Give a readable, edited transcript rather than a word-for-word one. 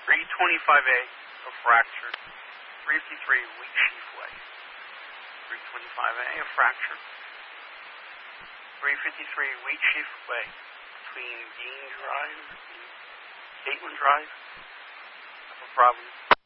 325A, a fracture. 353, Wheat Sheaf Way. 325A, a fracture. 353, Wheat Sheaf Way, between Dean Drive and Caitlin Drive. No problem.